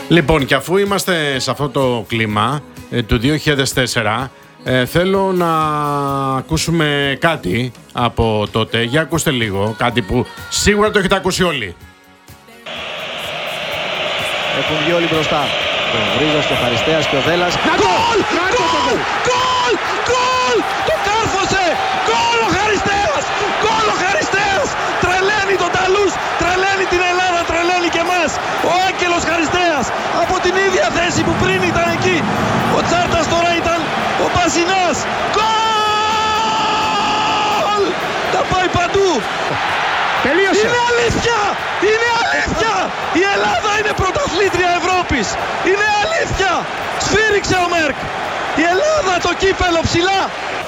Λοιπόν, και αφού είμαστε σε αυτό το κλίμα του 2004, θέλω να ακούσουμε κάτι από τότε. Για ακούστε λίγο, κάτι που σίγουρα το έχετε ακούσει όλοι. Έχουν βγει όλοι μπροστά. Ο Βρίζας και ο Χαριστέας και ο Δέλλας. Γκολ! Γκολ! Γκολ! Γκολ! Το κάρφωσε! Γκολ ο Χαριστέας! Γκολ ο Χαριστέας! Τρελαίνει τον Ταλούς, τρελαίνει την Ελλάδα, τρελαίνει και εμάς. Ο Άγγελος Χαριστέας από την ίδια θέση που πριν ήταν εκεί. Ο Τσάρτας τώρα ήταν ο Μπασινάς. Γκολ! Τα πάει παντού. Τελείωσε. Είναι αλήθεια! Είναι αλήθεια! Η Ελλάδα είναι πρωταθλήτρια Ευρώπης! Είναι αλήθεια! Σφύριξε ο Μέρκ! Η Ελλάδα το κύπελο ψηλά!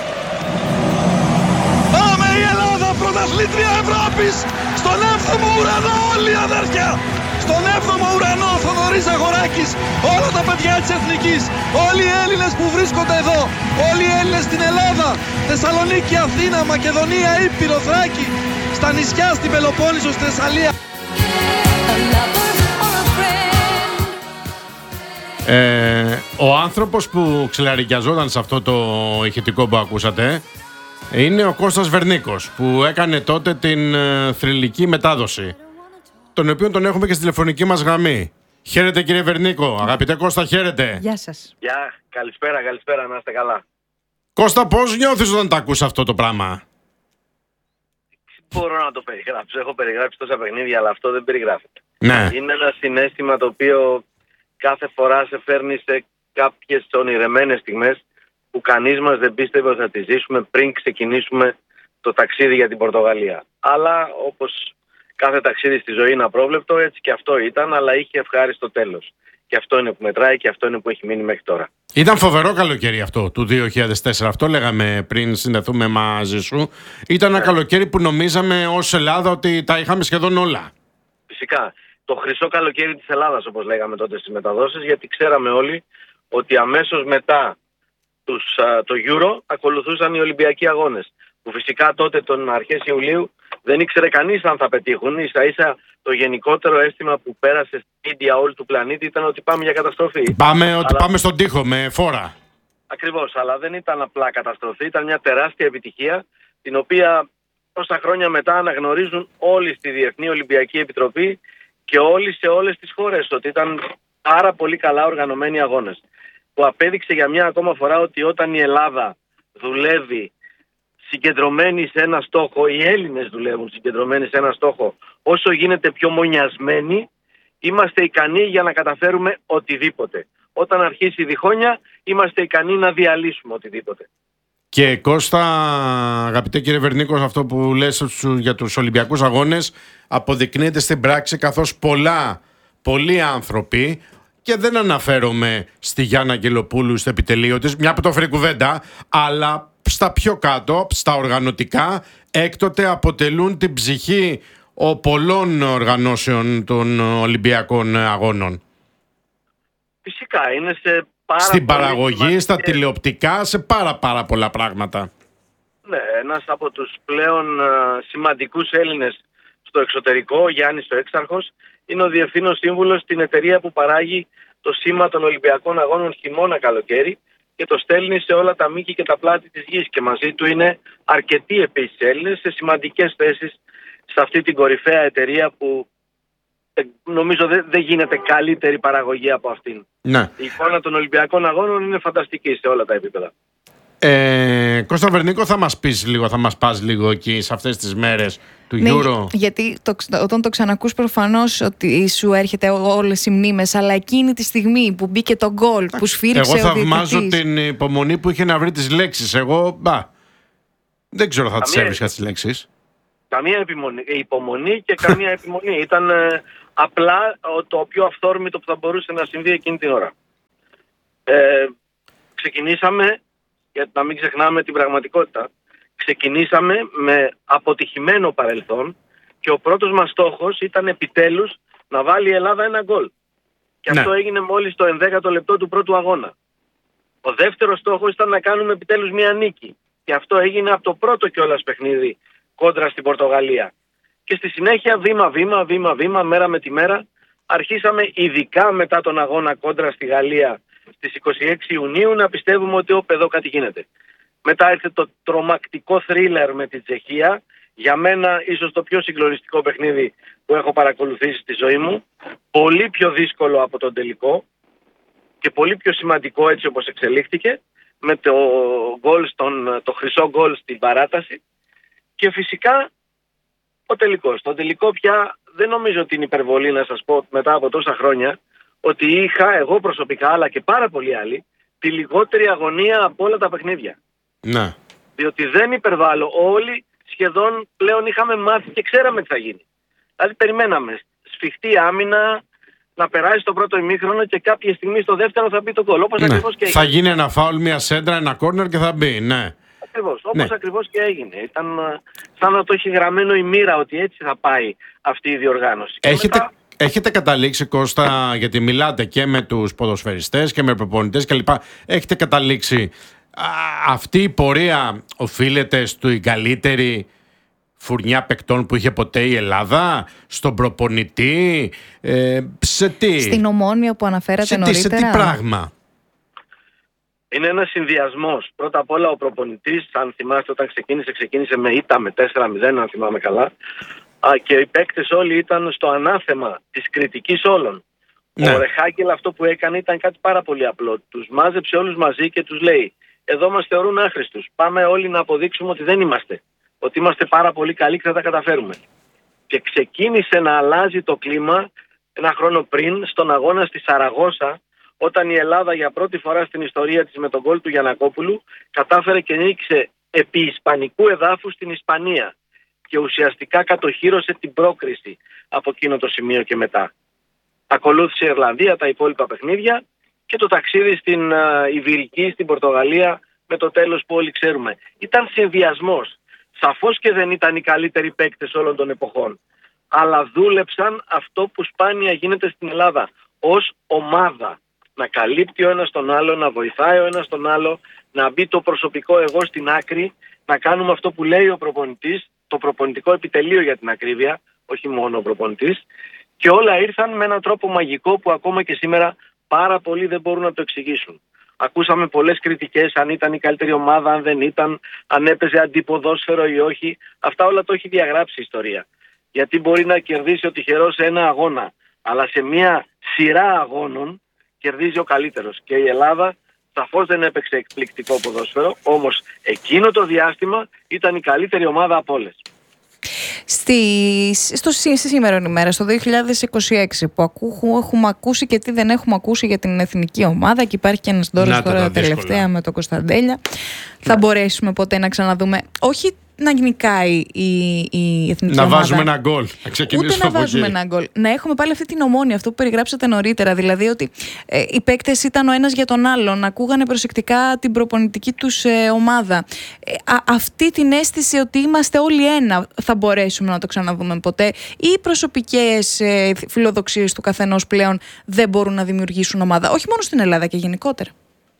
Πάμε η Ελλάδα πρωταθλήτρια Ευρώπης! Στον 7ο ουρανό όλοι οι αδέρφια! Στον 7ο ουρανό ο Θοδωρής Αγοράκης, όλα τα παιδιά της Εθνικής, όλοι οι Έλληνες που βρίσκονται εδώ, όλοι οι Έλληνες στην Ελλάδα, Θεσσαλονίκη, Αθήνα, Μακεδονία, Ήπειρο, Θράκη, στα νησιά, στην Πελοπόννησο, στη Θεσσαλία. Ο άνθρωπος που ξελαρικιαζόταν σε αυτό το ηχητικό που ακούσατε είναι ο Κώστας Βερνίκος, που έκανε τότε την θρυλική μετάδοση, τον οποίο τον έχουμε και στη τηλεφωνική μας γραμμή. Χαίρετε κύριε Βερνίκο, αγαπητέ Κώστα, χαίρετε. Γεια σας. Γεια, καλησπέρα, να είστε καλά. Κώστα, πώς νιώθεις όταν τα ακούς αυτό το πράγμα? Μπορώ να το περιγράψω, έχω περιγράψει τόσα παιχνίδια, αλλά αυτό δεν περιγράφεται. Ναι. Είναι ένα συναίσθημα το οποίο κάθε φορά σε φέρνει σε κάποιες ονειρεμένες στιγμές που κανείς μας δεν πίστευε ότι θα τις ζήσουμε πριν ξεκινήσουμε το ταξίδι για την Πορτογαλία. Αλλά όπως κάθε ταξίδι στη ζωή είναι απρόβλεπτο, έτσι και αυτό ήταν, αλλά είχε ευχάριστο τέλος. Και αυτό είναι που μετράει και αυτό είναι που έχει μείνει μέχρι τώρα. Ήταν φοβερό καλοκαίρι αυτό του 2004. Αυτό λέγαμε πριν συνδεθούμε μαζί σου. Ήταν ένα καλοκαίρι που νομίζαμε ως Ελλάδα ότι τα είχαμε σχεδόν όλα. Φυσικά. Το χρυσό καλοκαίρι της Ελλάδας, όπως λέγαμε τότε στις μεταδόσεις, γιατί ξέραμε όλοι ότι αμέσως μετά το Euro ακολουθούσαν οι Ολυμπιακοί Αγώνες. Που φυσικά τότε τον αρχές Ιουλίου δεν ήξερε κανείς αν θα πετύχουν. Ίσα-ίσα το γενικότερο αίσθημα που πέρασε στη media όλου του πλανήτη ήταν ότι πάμε για καταστροφή. Πάμε στον τοίχο με φόρα. Ακριβώς, αλλά δεν ήταν απλά καταστροφή, ήταν μια τεράστια επιτυχία, την οποία τόσα χρόνια μετά αναγνωρίζουν όλοι στη Διεθνή Ολυμπιακή Επιτροπή και όλοι σε όλες τις χώρες, ότι ήταν πάρα πολύ καλά οργανωμένοι αγώνες. Που απέδειξε για μια ακόμα φορά ότι όταν η Ελλάδα δουλεύει συγκεντρωμένοι σε ένα στόχο, οι Έλληνες δουλεύουν συγκεντρωμένοι σε ένα στόχο, όσο γίνεται πιο μονιασμένοι, είμαστε ικανοί για να καταφέρουμε οτιδήποτε. Όταν αρχίσει η διχόνοια, είμαστε ικανοί να διαλύσουμε οτιδήποτε. Και Κώστα, αγαπητέ κύριε Βερνίκο, αυτό που λες για τους Ολυμπιακούς Αγώνες αποδεικνύεται στην πράξη, καθώς πολλοί άνθρωποι, και δεν αναφέρομαι στη Γιάννα Αγγελοπούλου στο επιτελείο της, μια που το φέρει κουβέντα, αλλά στα πιο κάτω, στα οργανωτικά, έκτοτε αποτελούν την ψυχή πολλών οργανώσεων των Ολυμπιακών Αγώνων. Φυσικά, είναι σε στην παραγωγή, στα τηλεοπτικά, σε πάρα πολλά πράγματα. Ναι, ένας από τους πλέον σημαντικούς Έλληνες στο εξωτερικό, ο Γιάννης ο Έξαρχος, είναι ο διευθύνων σύμβουλος στην εταιρεία που παράγει το σήμα των Ολυμπιακών Αγώνων χειμώνα-καλοκαίρι και το στέλνει σε όλα τα μήκη και τα πλάτη της γης. Και μαζί του είναι αρκετοί επίσης Έλληνες σε σημαντικές θέσεις σε αυτή την κορυφαία εταιρεία που νομίζω δεν γίνεται καλύτερη παραγωγή από αυτήν. Ναι. Η εικόνα των Ολυμπιακών Αγώνων είναι φανταστική σε όλα τα επίπεδα. Κώστα Βερνίκο, θα μας πας λίγο εκεί σε αυτές τις μέρες του Euro? Γιατί όταν το ξανακούς προφανώς ότι σου έρχεται όλες οι μνήμες, αλλά εκείνη τη στιγμή που μπήκε το γκολ, που σφύριξε ο διαιτητής. Εγώ θαυμάζω την υπομονή που είχε να βρει τις λέξεις. Εγώ δεν ξέρω θα τις έβρισκα τις λέξεις. Καμία υπομονή και καμία επιμονή. Ήταν απλά το πιο αυθόρμητο που θα μπορούσε να συμβεί εκείνη την ώρα. Ξεκινήσαμε, γιατί να μην ξεχνάμε την πραγματικότητα, ξεκινήσαμε με αποτυχημένο παρελθόν και ο πρώτος μας στόχος ήταν επιτέλους να βάλει η Ελλάδα ένα γκολ. Και αυτό έγινε μόλις το 11ο λεπτό του πρώτου αγώνα. Ο δεύτερος στόχος ήταν να κάνουμε επιτέλους μια νίκη. Και αυτό έγινε από το πρώτο κιόλας παιχνίδι κόντρα στην Πορτογαλία. Και στη συνέχεια βήμα, μέρα με τη μέρα, αρχίσαμε ειδικά μετά τον αγώνα κόντρα στη Γαλλία στις 26 Ιουνίου να πιστεύουμε ότι εδώ κάτι γίνεται. Μετά ήρθε το τρομακτικό θρίλερ με τη Τσεχία, για μένα ίσως το πιο συγκλονιστικό παιχνίδι που έχω παρακολουθήσει στη ζωή μου, πολύ πιο δύσκολο από τον τελικό και πολύ πιο σημαντικό έτσι όπως εξελίχθηκε, με το χρυσό γκολ στην παράταση, και φυσικά ο τελικός. Το τελικό πια δεν νομίζω ότι είναι υπερβολή να σας πω μετά από τόσα χρόνια ότι είχα εγώ προσωπικά, αλλά και πάρα πολλοί άλλοι, τη λιγότερη αγωνία από όλα τα παιχνίδια. Ναι. Διότι δεν υπερβάλλω, όλοι σχεδόν πλέον είχαμε μάθει και ξέραμε τι θα γίνει. Δηλαδή περιμέναμε σφιχτή άμυνα, να περάσει το πρώτο ημίχρονο και κάποια στιγμή στο δεύτερο θα μπει το γκολ. Όπως ακριβώς και έγινε. Θα γίνει ένα φάουλ, μια σέντρα, ένα κόρνερ και θα μπει, ναι. Ακριβώς, όπως ακριβώς και έγινε. Ήταν σαν να το έχει γραμμένο η μοίρα ότι έτσι θα πάει αυτή η διοργάνωση. Έχετε καταλήξει, Κώστα, γιατί μιλάτε και με τους ποδοσφαιριστές και με προπονητές κλπ. Έχετε καταλήξει αυτή η πορεία οφείλεται στην καλύτερη φουρνιά παικτών που είχε ποτέ η Ελλάδα, στον προπονητή, σε τι? Στην Ομόνοια που αναφέρατε νωρίτερα. Σε τι πράγμα? Είναι ένας συνδυασμός. Πρώτα απ' όλα ο προπονητής, αν θυμάστε, όταν ξεκίνησε με ήττα, με 4-0, αν θυμάμαι καλά. Και οι παίκτες όλοι ήταν στο ανάθεμα της κριτικής όλων. Ναι. Ο Ρεχάκελ αυτό που έκανε ήταν κάτι πάρα πολύ απλό. Τους μάζεψε όλους μαζί και τους λέει: εδώ μας θεωρούν άχρηστους. Πάμε όλοι να αποδείξουμε ότι δεν είμαστε. Ότι είμαστε πάρα πολύ καλοί και θα τα καταφέρουμε. Και ξεκίνησε να αλλάζει το κλίμα ένα χρόνο πριν στον αγώνα στη Σαραγώσα, όταν η Ελλάδα για πρώτη φορά στην ιστορία της με τον γκολ του Γιαννακόπουλου κατάφερε και νίκησε επί ισπανικού εδάφους στην Ισπανία και ουσιαστικά κατοχύρωσε την πρόκριση από εκείνο το σημείο και μετά. Ακολούθησε η Ιρλανδία, τα υπόλοιπα παιχνίδια και το ταξίδι στην Ιβηρική, στην Πορτογαλία, με το τέλος που όλοι ξέρουμε. Ήταν συνδυασμός. Σαφώς και δεν ήταν οι καλύτεροι παίκτες όλων των εποχών, αλλά δούλεψαν αυτό που σπάνια γίνεται στην Ελλάδα, ως ομάδα. Να καλύπτει ο ένας τον άλλο, να βοηθάει ο ένας τον άλλο, να μπει το προσωπικό εγώ στην άκρη, να κάνουμε αυτό που λέει ο προπονητής, το προπονητικό επιτελείο για την ακρίβεια, όχι μόνο ο προπονητής, και όλα ήρθαν με έναν τρόπο μαγικό που ακόμα και σήμερα πάρα πολλοί δεν μπορούν να το εξηγήσουν. Ακούσαμε πολλές κριτικές, αν ήταν η καλύτερη ομάδα, αν δεν ήταν, αν έπαιζε αντιποδόσφαιρο ή όχι. Αυτά όλα το έχει διαγράψει η ιστορία. Γιατί μπορεί να κερδίσει ο τυχερός σε ένα αγώνα, αλλά σε μια σειρά αγώνων κερδίζει ο καλύτερος. Και η Ελλάδα σαφώς δεν έπαιξε εκπληκτικό ποδόσφαιρο, όμως εκείνο το διάστημα ήταν η καλύτερη ομάδα από όλες. Στη σήμερα ημέρα, στο 2026, που έχουμε ακούσει και τι δεν έχουμε ακούσει για την εθνική ομάδα, και υπάρχει και ένας δώρος τώρα τελευταία με τον Κωνσταντέλια, θα μπορέσουμε ποτέ να ξαναδούμε, όχι να νικάει η εθνική ομάδα. Να βάζουμε ένα γκολ. Ούτε να βάζουμε ένα γκολ. Να έχουμε πάλι αυτή την ομόνοια, αυτό που περιγράψατε νωρίτερα. Δηλαδή ότι οι παίκτες ήταν ο ένας για τον άλλον, ακούγανε προσεκτικά την προπονητική τους ομάδα. Αυτή την αίσθηση ότι είμαστε όλοι ένα, θα μπορέσουμε να το ξαναδούμε ποτέ? Ή οι προσωπικές φιλοδοξίες του καθενός πλέον δεν μπορούν να δημιουργήσουν ομάδα? Όχι μόνο στην Ελλάδα και γενικότερα.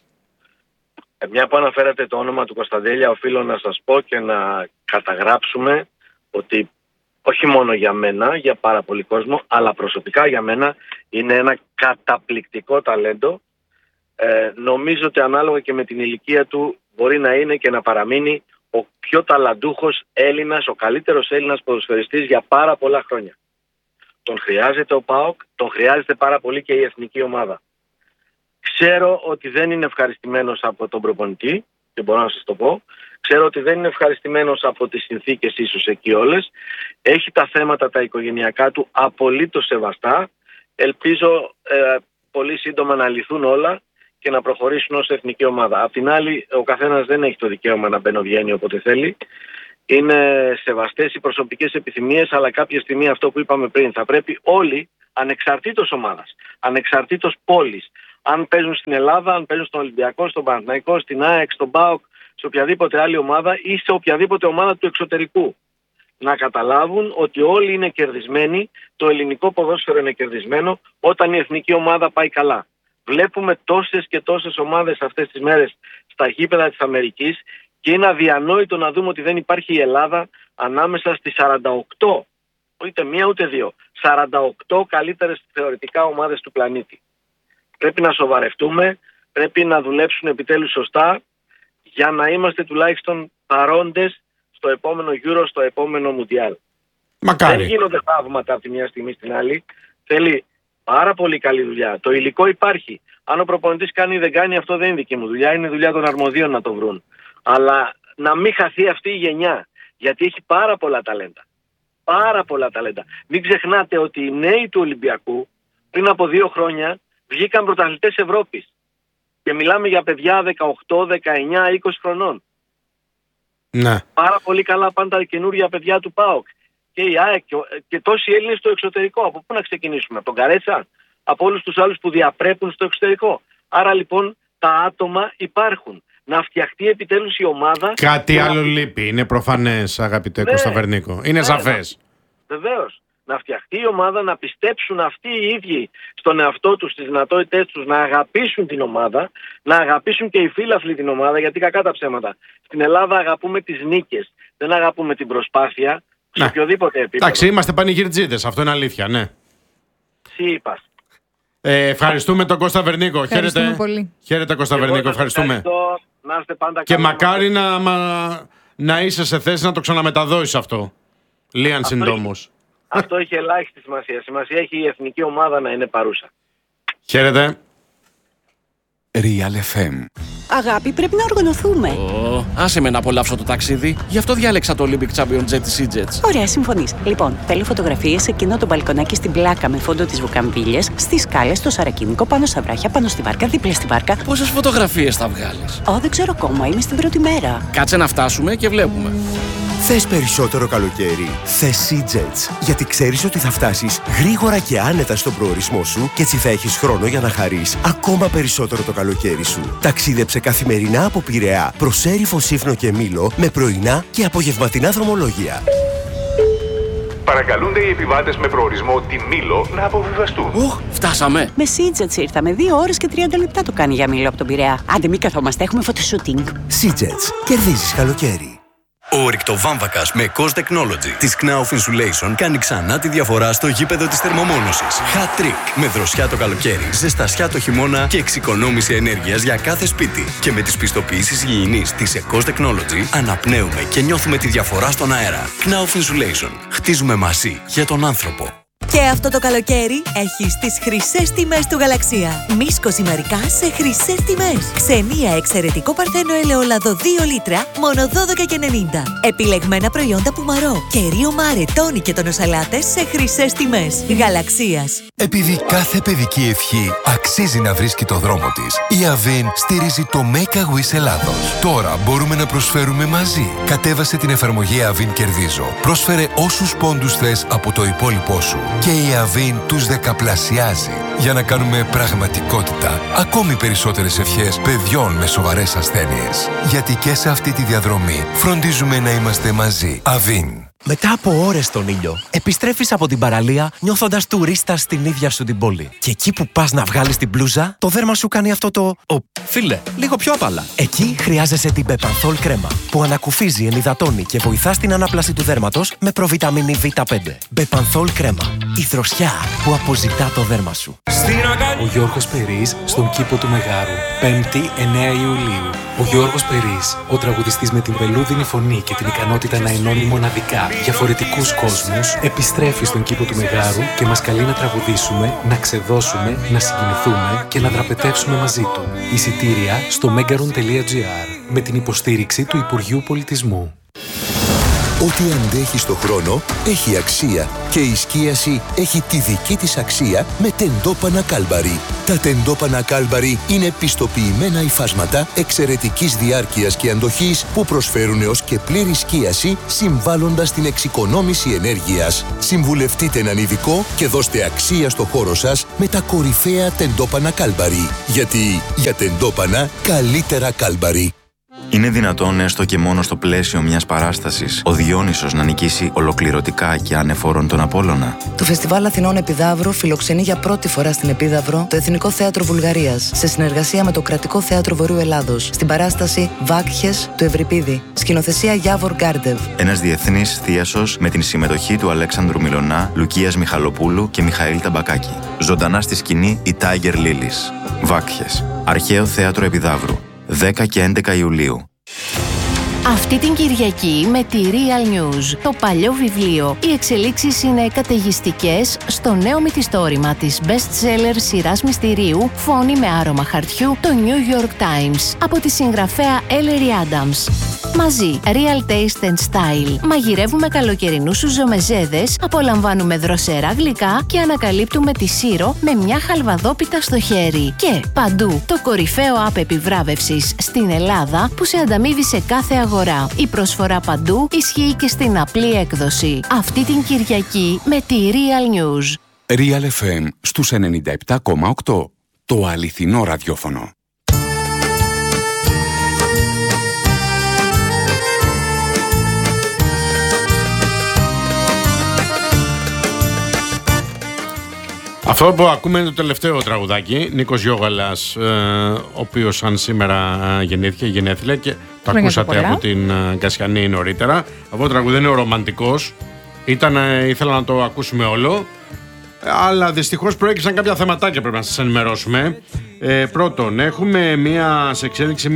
Μια που αναφέρατε το όνομα του Κωνσταντέλια, οφείλω να σας πω και να καταγράψουμε ότι όχι μόνο για μένα, για πάρα πολύ κόσμο, αλλά προσωπικά για μένα είναι ένα καταπληκτικό ταλέντο. Νομίζω ότι ανάλογα και με την ηλικία του μπορεί να είναι και να παραμείνει ο πιο ταλαντούχος Έλληνας, ο καλύτερος Έλληνας ποδοσφαιριστής για πάρα πολλά χρόνια. Τον χρειάζεται ο ΠΑΟΚ, τον χρειάζεται πάρα πολύ και η εθνική ομάδα. Ξέρω ότι δεν είναι ευχαριστημένος από τον προπονητή, και μπορώ να σας το πω. Ξέρω ότι δεν είναι ευχαριστημένος από τις συνθήκες ίσως εκεί όλες. Έχει τα θέματα τα οικογενειακά του απολύτως σεβαστά. Ελπίζω πολύ σύντομα να λυθούν όλα και να προχωρήσουν ως εθνική ομάδα. Απ' την άλλη, ο καθένας δεν έχει το δικαίωμα να μπαινοβγαίνει όποτε θέλει. Είναι σεβαστές οι προσωπικές επιθυμίες, αλλά κάποια στιγμή αυτό που είπαμε πριν, θα πρέπει όλοι, ανεξαρτήτως ομάδας, ανεξαρτήτως πόλης, αν παίζουν στην Ελλάδα, αν παίζουν στον Ολυμπιακό, στον Παναθηναϊκό, στην ΑΕΚ, στον ΠΑΟΚ, σε οποιαδήποτε άλλη ομάδα ή σε οποιαδήποτε ομάδα του εξωτερικού, να καταλάβουν ότι όλοι είναι κερδισμένοι, το ελληνικό ποδόσφαιρο είναι κερδισμένο όταν η εθνική ομάδα πάει καλά. Βλέπουμε τόσες και τόσες ομάδες αυτές τις μέρες στα γήπεδα της Αμερικής και είναι αδιανόητο να δούμε ότι δεν υπάρχει η Ελλάδα ανάμεσα στις 48, ούτε μία ούτε δύο, 48 καλύτερες θεωρητικά ομάδες του πλανήτη. Πρέπει να σοβαρευτούμε, πρέπει να δουλέψουν επιτέλους σωστά για να είμαστε τουλάχιστον παρόντες στο επόμενο Euro, στο επόμενο Μουντιάλ. Μακάρι. Δεν γίνονται θαύματα από τη μια στιγμή στην άλλη. Θέλει πάρα πολύ καλή δουλειά. Το υλικό υπάρχει. Αν ο προπονητής κάνει ή δεν κάνει, αυτό δεν είναι δική μου δουλειά. Είναι δουλειά των αρμοδίων να το βρουν. Αλλά να μην χαθεί αυτή η γενιά. Γιατί έχει πάρα πολλά ταλέντα. Πάρα πολλά ταλέντα. Μην ξεχνάτε ότι οι νέοι του Ολυμπιακού πριν από 2 χρόνια βγήκαν πρωταθλητές Ευρώπης. Και μιλάμε για παιδιά 18, 19, 20 χρονών. Ναι. Πάρα πολύ καλά πάνε τα καινούργια παιδιά του ΠΑΟΚ. Και η ΑΕΚ και τόσοι Έλληνες στο εξωτερικό. Από πού να ξεκινήσουμε? Από τον Καρέτσα? Από όλους τους άλλους που διαπρέπουν στο εξωτερικό. Άρα λοιπόν τα άτομα υπάρχουν. Να φτιαχτεί επιτέλους η ομάδα. Κάτι άλλο λείπει. Είναι προφανές, αγαπητέ Κώστα Βερνίκο. Είναι σαφές. Βεβαίως. Να φτιαχτεί η ομάδα, να πιστέψουν αυτοί οι ίδιοι στον εαυτό τους, στις δυνατότητές τους, να αγαπήσουν την ομάδα, να αγαπήσουν και οι φίλαθλοι την ομάδα, γιατί κακά τα ψέματα. Στην Ελλάδα αγαπούμε τις νίκες, δεν αγαπούμε την προσπάθεια σε οποιοδήποτε επίπεδο. Εντάξει, είμαστε πανηγυρτζίδες, αυτό είναι αλήθεια, ναι. Εσύ είπας. Ευχαριστούμε τον Κώστα Βερνίκο. Ευχαριστούμε πολύ. Χαίρετε Κώστα Βερνίκο, ευχαριστούμε. Να είστε πάντα και καλά. μακάρι να είσαι σε θέση να το ξαναμεταδώσεις αυτό. Λίαν συντόμως. Αυτό έχει ελάχιστη σημασία. Σημασία έχει η εθνική ομάδα να είναι παρούσα. Χαίρετε. Real FM. Αγάπη, πρέπει να οργανωθούμε. Άσε με να απολαύσω το ταξίδι. Γι' αυτό διάλεξα το Olympic Champion Jet της EasyJet. Ωραία, συμφωνείς. Λοιπόν, θέλω φωτογραφίες σε εκείνο το μπαλκονάκι στην πλάκα με φόντο τις βουκαμβίλιες, στις σκάλες, στο Σαρακίνικο, πάνω στα βράχια, πάνω στη βάρκα, δίπλα στη βάρκα. Πόσες φωτογραφίες θα βγάλεις? Δεν ξέρω ακόμα, είμαι στην πρώτη μέρα. Κάτσε να φτάσουμε και βλέπουμε. Θες περισσότερο καλοκαίρι? Θες EasyJet. Γιατί ξέρεις ότι θα φτάσεις γρήγορα και άνετα στον προορισμό σου και έτσι θα έχεις χρόνο για να χαρείς ακόμα περισσότερο το καλοκαίρι σου. Ταξίδεψε καθημερινά από Πειραιά προς Έριφο, Σύφνο και Μήλο με πρωινά και απογευματινά δρομολόγια. Παρακαλούνται οι επιβάτες με προορισμό τη Μήλο να αποβιβαστούν. Φτάσαμε. Με EasyJet ήρθαμε. 2 ώρες και 30 λεπτά το κάνει για Μήλο από τον Πειραιά. Άντε, μην καθόμαστε, έχουμε φωτοσούτινγκ. EasyJet. Κερδίζεις καλοκαίρι. Ο ορυκτοβάμβακας με COS Technology της Knauf Insulation κάνει ξανά τη διαφορά στο γήπεδο της θερμομόνωσης. Hat trick με δροσιά το καλοκαίρι, ζεστασιά το χειμώνα και εξοικονόμηση ενέργειας για κάθε σπίτι. Και με τις πιστοποιήσεις υγιεινής της COS Technology αναπνέουμε και νιώθουμε τη διαφορά στον αέρα. Knauf Insulation. Χτίζουμε μαζί για τον άνθρωπο. Και αυτό το καλοκαίρι έχεις τις χρυσές τιμές του Γαλαξία. Μίσκο ζυμαρικά σε χρυσές τιμές. Ξενία εξαιρετικό παρθένο ελαιόλαδο 2 λίτρα, μόνο 12,90. Επιλεγμένα προϊόντα Πουμαρό και Ρίο Μάρε, τόνι και τονοσαλάτες σε χρυσές τιμές. Γαλαξίας. Επειδή κάθε παιδική ευχή αξίζει να βρίσκει το δρόμο της, η Avin στηρίζει το Make a Wish Ελλάδος. Τώρα μπορούμε να προσφέρουμε μαζί. Κατέβασε την εφαρμογή Avin Κερδίζω. Πρόσφερε όσους πόντους θες από το υπόλοιπό σου. Και η Avin τους δεκαπλασιάζει για να κάνουμε πραγματικότητα ακόμη περισσότερες ευχές παιδιών με σοβαρές ασθένειες. Γιατί και σε αυτή τη διαδρομή φροντίζουμε να είμαστε μαζί. Avin. Μετά από ώρες στον ήλιο, επιστρέφεις από την παραλία νιώθοντας τουρίστα στην ίδια σου την πόλη. Και εκεί που πας να βγάλεις την μπλούζα, το δέρμα σου κάνει αυτό το φίλε, λίγο πιο απαλά. Εκεί χρειάζεσαι την Bepanthol κρέμα, που ανακουφίζει, ενυδατώνει και βοηθά στην ανάπλαση του δέρματος με προβιταμίνη Β5. Bepanthol κρέμα. Η δροσιά που αποζητά το δέρμα σου. Ο Γιώργος Περής στον κήπο του Μεγάρου, 5η 9 Ιουλίου. Ο Γιώργος Περής, ο τραγουδιστής με την βελούδινη φωνή και την ικανότητα να ενώνει μοναδικά διαφορετικούς κόσμους, επιστρέφει στον κήπο του Μεγάρου και μας καλεί να τραγουδήσουμε, να ξεδώσουμε, να συγκινηθούμε και να δραπετεύσουμε μαζί του. Εισιτήρια στο megaron.gr με την υποστήριξη του Υπουργείου Πολιτισμού. Ό,τι αντέχει στο χρόνο έχει αξία και η σκίαση έχει τη δική της αξία με τεντόπανα Κάλμπαρι. Τα τεντόπανα Κάλμπαρι είναι πιστοποιημένα υφάσματα εξαιρετικής διάρκειας και αντοχής που προσφέρουν έως και πλήρη σκίαση συμβάλλοντας στην εξοικονόμηση ενέργειας. Συμβουλευτείτε έναν ειδικό και δώστε αξία στο χώρο σας με τα κορυφαία τεντόπανα Κάλμπαρι. Γιατί για τεντόπανα καλύτερα Κάλμπαρι. Είναι δυνατόν έστω και μόνο στο πλαίσιο μιας παράστασης ο Διόνυσος να νικήσει ολοκληρωτικά και ανεφόρον τον Απόλλωνα? Το Φεστιβάλ Αθηνών Επιδαύρου φιλοξενεί για πρώτη φορά στην Επίδαυρο το Εθνικό Θέατρο Βουλγαρίας σε συνεργασία με το Κρατικό Θέατρο Βορείου Ελλάδος στην παράσταση Βάκχες του Ευρυπίδη. Σκηνοθεσία Γιάβορ Γκάρντεβ. Ένας διεθνής θίασος με την συμμετοχή του Αλέξανδρου Μιλωνά, Λουκίας Μιχαλοπούλου και Μιχαήλ Ταμπακάκη. Ζωντανά στη σκηνή η Tiger Lilies. Βάκχες. Αρχαίο Θέατρο Επιδαύρου. 10 και 11 Ιουλίου. Αυτή την Κυριακή με τη Real News, το παλιό βιβλίο. Οι εξελίξεις είναι καταιγιστικές στο νέο μυθιστόρημα της best-seller σειράς μυστηρίου «Φόνη με άρωμα χαρτιού», το New York Times, από τη συγγραφέα Ellery Adams. Μαζί, Real Taste and Style. Μαγειρεύουμε καλοκαιρινούς σουζομεζέδες, απολαμβάνουμε δροσερά γλυκά και ανακαλύπτουμε τη Σύρο με μια χαλβαδόπιτα στο χέρι. Και παντού, το κορυφαίο app επιβράβευσης στην Ελλάδα που σε ανταμείβει σε κάθε αγορά. Η προσφορά παντού ισχύει και στην απλή έκδοση. Αυτή την Κυριακή με τη Real News. Real FM στους 97,8. Το αληθινό ραδιόφωνο. Αυτό που ακούμε είναι το τελευταίο τραγουδάκι. Νίκος Γιώγαλας, ο οποίος σαν σήμερα γεννήθηκε, γενέθλια και το ακούσατε από την Κασιανή νωρίτερα. Αυτό το τραγουδί είναι ο Ρομαντικός. Ήθελα να το ακούσουμε όλο, αλλά δυστυχώς προέκυψαν κάποια θεματάκια, πρέπει να σας ενημερώσουμε. Πρώτον, έχουμε σε εξέλιξη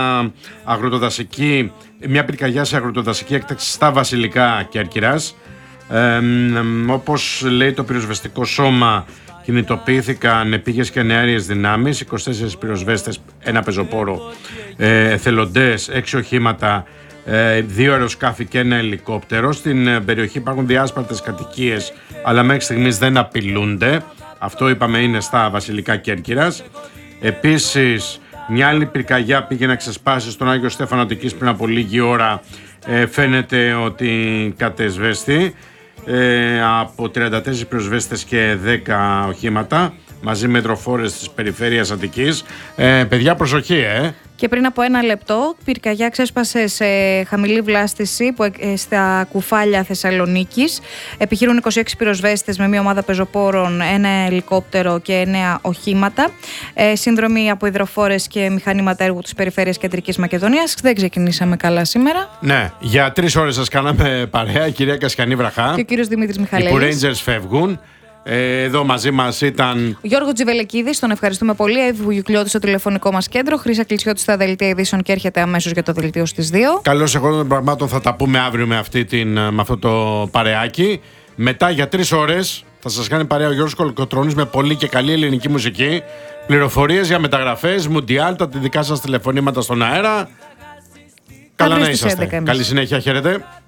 μια πυρκαγιά σε αγροτοδασική έκταξη στα Βασιλικά Κέρκυρας. Όπως λέει το πυροσβεστικό σώμα, κινητοποιήθηκαν επίγειες και νεάριες δυνάμεις, 24 πυροσβέστες, ένα πεζοπόρο, εθελοντές, 6 οχήματα, 2 αεροσκάφη και ένα ελικόπτερο. Στην περιοχή υπάρχουν διάσπαρτες κατοικίες, αλλά μέχρι στιγμής δεν απειλούνται. Αυτό είπαμε είναι στα Βασιλικά Κέρκυρας. Επίσης, μια άλλη πυρκαγιά πήγε να ξεσπάσει στον Άγιο Στέφανο Αττικής πριν από λίγη ώρα. Φαίνεται ότι κατεσβέστη από 34 πυροσβέστες και 10 οχήματα μαζί με υδροφόρες της περιφέρειας Αττικής. Παιδιά, προσοχή, Και πριν από 1 λεπτό, πυρκαγιά ξέσπασε σε χαμηλή βλάστηση στα Κουφάλια Θεσσαλονίκης. Επιχειρούν 26 πυροσβέστες με μια ομάδα πεζοπόρων, ένα ελικόπτερο και 9 οχήματα. Σύνδρομοι από υδροφόρες και μηχανήματα έργου της περιφέρειας Κεντρικής Μακεδονίας. Δεν ξεκινήσαμε καλά σήμερα. Ναι, για 3 ώρες σας κάναμε παρέα, η κυρία Κασιανή Βραχά και ο κύριος Δημήτρης Μιχαλέλης. Οι Rangers φεύγουν. Εδώ μαζί μας ήταν ο Γιώργος Τζιβελεκίδης, τον ευχαριστούμε πολύ. Εύη Βουγιουκλιώτη στο τηλεφωνικό μας κέντρο. Χρύσα Κλητσιώτη στα δελτία ειδήσεων και έρχεται αμέσως για το δελτίο στις 2. Καλώς εγώ των πραγμάτων θα τα πούμε αύριο με αυτό το παρεάκι. Μετά για 3 ώρες θα σας κάνει παρέα ο Γιώργος Κολοκοτρώνης με πολύ και καλή ελληνική μουσική. Πληροφορίες για μεταγραφές, Μουντιάλ, τα δικά σας τηλεφωνήματα στον αέρα. Καλά να είσαστε. Καλή συνέχεια, χαίρετε.